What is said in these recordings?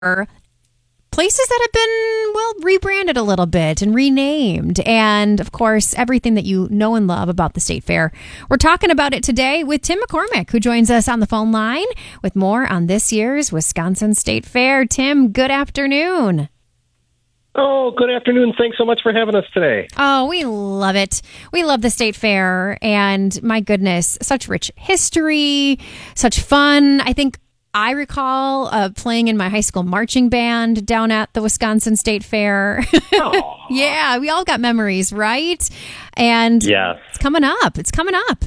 places that have been, well, rebranded a little bit and renamed. And, of course, everything that you know and love about the State Fair. We're talking about it today with Tim McCormick, who joins us on the phone line with more on this year's Wisconsin State Fair. Tim, good afternoon. Oh, good afternoon. Thanks so much for having us today. Oh, we love it. We love the State Fair. And my goodness, such rich history, such fun. I think I recall playing in my high school marching band down at the Wisconsin State Fair. Yeah, we all got memories, right? And yes. It's coming up. It's coming up.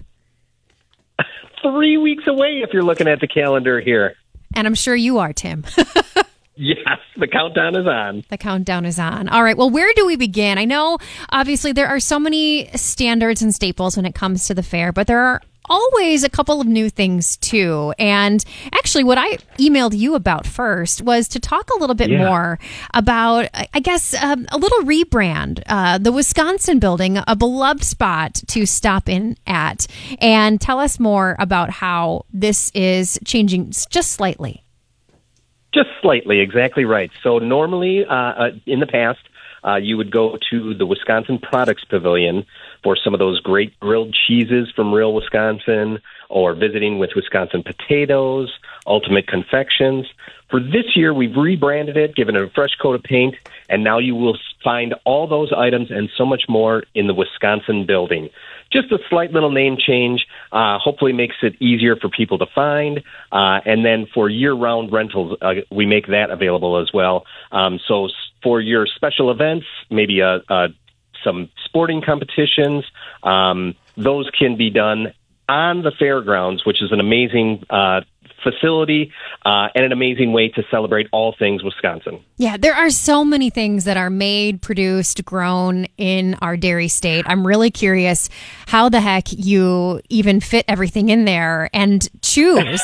3 weeks away if you're looking at the calendar here. And I'm sure you are, Tim. Yes, the countdown is on. The countdown is on. All right. Well, where do we begin? I know, obviously, there are so many standards and staples when it comes to the fair, but there are always a couple of new things, too. And actually, what I emailed you about first was to talk a little bit more about, I guess, a little rebrand, the Wisconsin building, a beloved spot to stop in at, and tell us more about how this is changing just slightly. Just slightly, exactly right. So normally, in the past, you would go to the Wisconsin Products Pavilion for some of those great grilled cheeses from real Wisconsin, or visiting with Wisconsin potatoes, Ultimate Confections. For this year, we've rebranded it, given it a fresh coat of paint, and now you will find all those items and so much more in the Wisconsin building. Just a slight little name change, hopefully makes it easier for people to find. And then for year-round rentals, we make that available as well. So for your special events, maybe some sporting competitions, those can be done on the fairgrounds, which is an amazing facility and an amazing way to celebrate all things Wisconsin. Yeah, there are so many things that are made, produced, grown in our dairy state. I'm really curious how the heck you even fit everything in there and choose.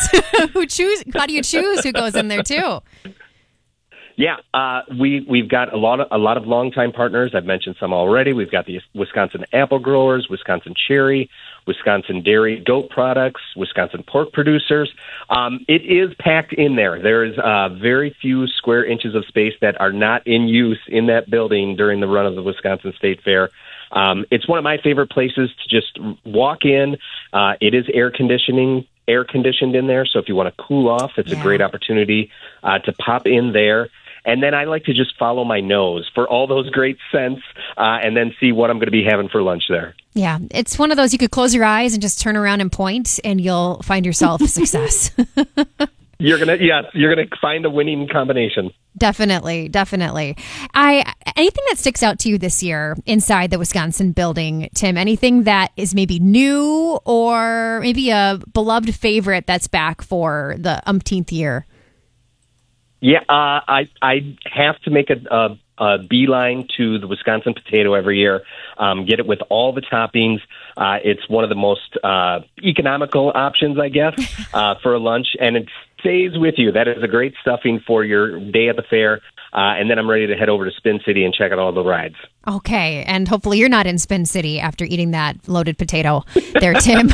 How do you choose who goes in there too? Yeah, we've got a lot of longtime partners. I've mentioned some already. We've got the Wisconsin Apple Growers, Wisconsin Cherry, Wisconsin Dairy Goat Products, Wisconsin Pork Producers. It is packed in there. There's very few square inches of space that are not in use in that building during the run of the Wisconsin State Fair. It's one of my favorite places to just walk in. It is air conditioned in there, so if you want to cool off, it's a great opportunity to pop in there. And then I like to just follow my nose for all those great scents and then see what I'm going to be having for lunch there. Yeah, it's one of those you could close your eyes and just turn around and point, and you'll find yourself success. You're gonna find a winning combination. Definitely. Anything that sticks out to you this year inside the Wisconsin building, Tim? Anything that is maybe new or maybe a beloved favorite that's back for the umpteenth year? Yeah, I have to make a beeline to the Wisconsin potato every year. Get it with all the toppings. It's one of the most economical options, I guess, for a lunch, and it stays with you. That is a great stuffing for your day at the fair. And then I'm ready to head over to Spin City and check out all the rides. Okay, and hopefully you're not in Spin City after eating that loaded potato there, Tim.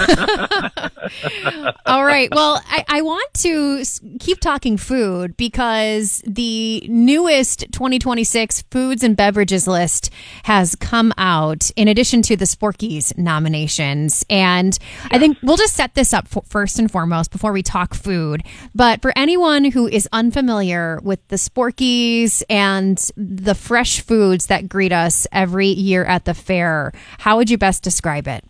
All right, well, I want to keep talking food because the newest 2026 foods and beverages list has come out in addition to the Sporkies nominations. And I think we'll just set this up first and foremost before we talk food. But for anyone who is unfamiliar with the Sporkies and the fresh foods that greet us every year at the fair, how would you best describe it?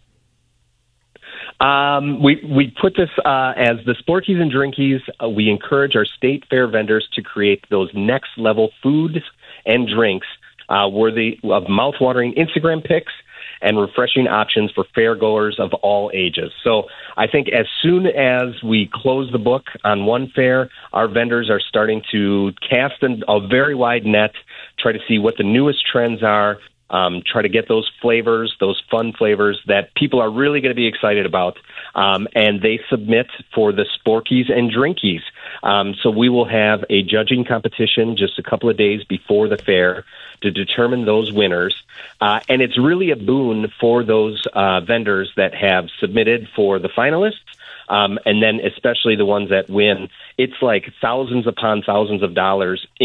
We put this as the Sporkies and Drinkies. We encourage our state fair vendors to create those next level foods and drinks worthy of mouthwatering Instagram pics and refreshing options for fairgoers of all ages. So I think as soon as we close the book on one fair, our vendors are starting to cast a very wide net, try to see what the newest trends are, try to get those flavors, those fun flavors that people are really going to be excited about. And they submit for the Sporkies and Drinkies. So we will have a judging competition just a couple of days before the fair to determine those winners. And it's really a boon for those vendors that have submitted for the finalists. And then especially the ones that win, it's like thousands upon thousands of dollars